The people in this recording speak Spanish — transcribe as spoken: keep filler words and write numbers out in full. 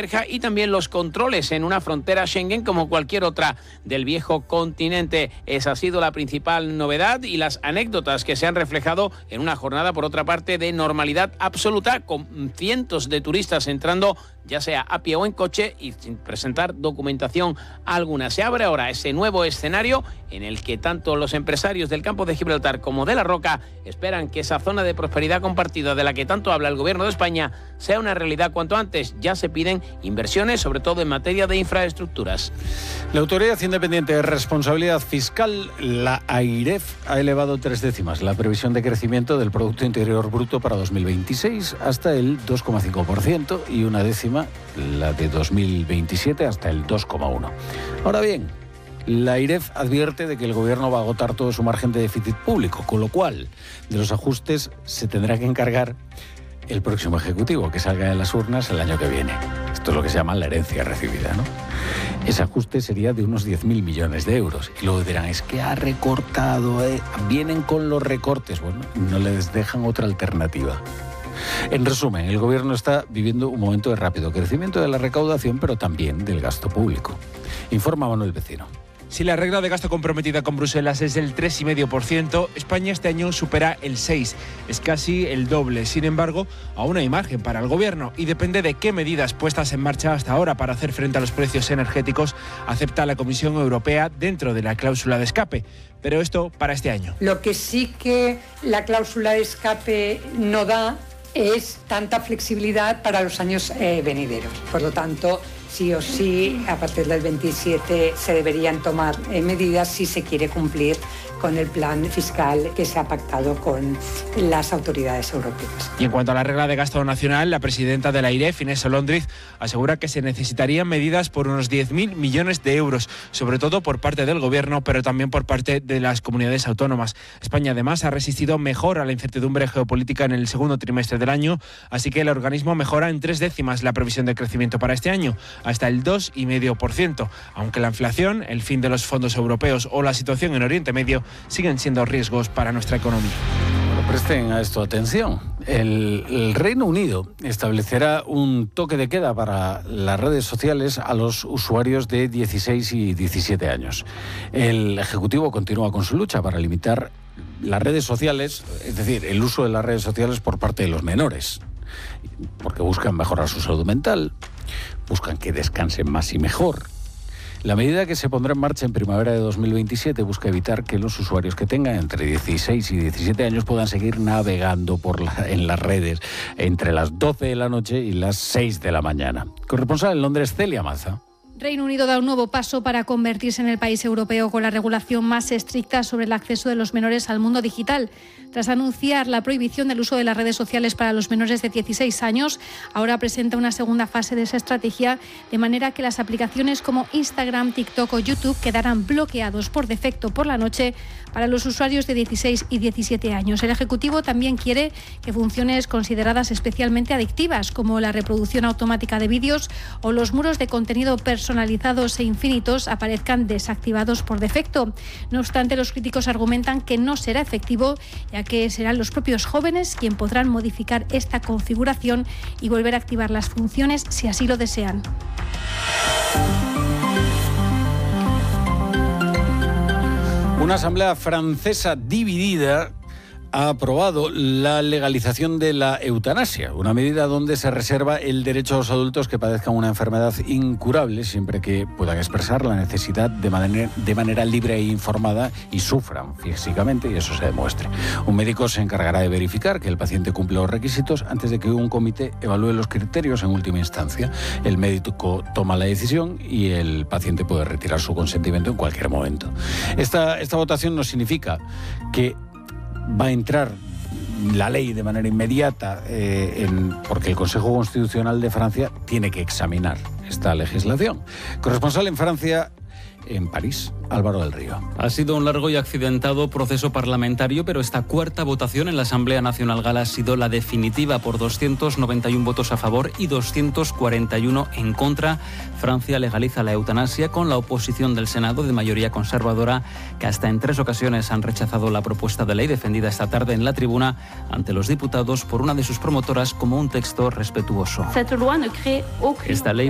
verja y también los controles en una frontera Schengen como cualquier otra del viejo continente. Esa ha sido la principal novedad y las anécdotas que se han reflejado en una jornada, por otra parte, de normalidad absoluta, con cientos de turistas entrando ya sea a pie o en coche y sin presentar documentación alguna. Se abre ahora ese nuevo escenario en el que tanto los empresarios del campo de Gibraltar como de La Roca esperan que esa zona de prosperidad compartida de la que tanto habla el Gobierno de España sea una realidad cuanto antes. Ya se piden inversiones, sobre todo en materia de infraestructuras. La Autoridad Independiente de Responsabilidad Fiscal, la AIREF, ha elevado tres décimas la previsión de crecimiento del Producto Interior Bruto para dos mil veintiséis hasta el dos coma cinco por ciento y una décima la de dos mil veintisiete hasta el dos coma uno por ciento. Ahora bien, la AIREF advierte de que el Gobierno va a agotar todo su margen de déficit público, con lo cual de los ajustes se tendrá que encargar el próximo Ejecutivo, que salga de las urnas el año que viene. Esto es lo que se llama la herencia recibida, ¿no? Ese ajuste sería de unos diez mil millones de euros. Y luego dirán, es que ha recortado, ¿eh? Vienen con los recortes. Bueno, no les dejan otra alternativa. En resumen, el Gobierno está viviendo un momento de rápido crecimiento de la recaudación, pero también del gasto público. Informa Manuel Vecino. Si la regla de gasto comprometida con Bruselas es del tres coma cinco por ciento, España este año supera el seis por ciento. Es casi el doble. Sin embargo, aún hay margen para el Gobierno y depende de qué medidas puestas en marcha hasta ahora para hacer frente a los precios energéticos acepta la Comisión Europea dentro de la cláusula de escape. Pero esto para este año. Lo que sí que la cláusula de escape no da es tanta flexibilidad para los años eh, venideros. Por lo tanto, sí o sí, a partir del veintisiete se deberían tomar eh, medidas si se quiere cumplir con el plan fiscal que se ha pactado con las autoridades europeas. Y en cuanto a la regla de gasto nacional, la presidenta de la AIREF, Inés Olóndriz, asegura que se necesitarían medidas por unos diez mil millones de euros, sobre todo por parte del Gobierno, pero también por parte de las comunidades autónomas. España, además, ha resistido mejor a la incertidumbre geopolítica en el segundo trimestre del año, así que el organismo mejora en tres décimas la previsión de crecimiento para este año, hasta el dos coma cinco por ciento, aunque la inflación, el fin de los fondos europeos o la situación en Oriente Medio siguen siendo riesgos para nuestra economía. Bueno, presten a esto atención. El, el Reino Unido establecerá un toque de queda para las redes sociales a los usuarios de dieciséis y diecisiete años. El Ejecutivo continúa con su lucha para limitar las redes sociales, es decir, el uso de las redes sociales por parte de los menores, porque buscan mejorar su salud mental, buscan que descansen más y mejor. La medida que se pondrá en marcha en primavera de dos mil veintisiete busca evitar que los usuarios que tengan entre dieciséis y diecisiete años puedan seguir navegando por la, en las redes entre las doce de la noche y las seis de la mañana. Corresponsal en Londres, Celia Maza. Reino Unido da un nuevo paso para convertirse en el país europeo con la regulación más estricta sobre el acceso de los menores al mundo digital. Tras anunciar la prohibición del uso de las redes sociales para los menores de dieciséis años, ahora presenta una segunda fase de esa estrategia, de manera que las aplicaciones como Instagram, TikTok o YouTube quedarán bloqueados por defecto por la noche para los usuarios de dieciséis y diecisiete años. El Ejecutivo también quiere que funciones consideradas especialmente adictivas, como la reproducción automática de vídeos o los muros de contenido personalizados e infinitos, aparezcan desactivados por defecto. No obstante, los críticos argumentan que no será efectivo, ya que serán los propios jóvenes quienes podrán modificar esta configuración y volver a activar las funciones si así lo desean. Una asamblea francesa dividida ha aprobado la legalización de la eutanasia, una medida donde se reserva el derecho a los adultos que padezcan una enfermedad incurable, siempre que puedan expresar la necesidad de manera, de manera libre e informada y sufran físicamente, y eso se demuestre. Un médico se encargará de verificar que el paciente cumple los requisitos antes de que un comité evalúe los criterios en última instancia. El médico toma la decisión y el paciente puede retirar su consentimiento en cualquier momento. Esta, esta votación no significa que va a entrar la ley de manera inmediata, eh, en, porque el Consejo Constitucional de Francia tiene que examinar esta legislación. Corresponsal en Francia, en París, Álvaro del Río. Ha sido un largo y accidentado proceso parlamentario, pero esta cuarta votación en la Asamblea Nacional Gala ha sido la definitiva por doscientos noventa y uno votos a favor y doscientos cuarenta y uno en contra. Francia legaliza la eutanasia con la oposición del Senado de mayoría conservadora, que hasta en tres ocasiones han rechazado la propuesta de ley defendida esta tarde en la tribuna ante los diputados por una de sus promotoras como un texto respetuoso. Esta ley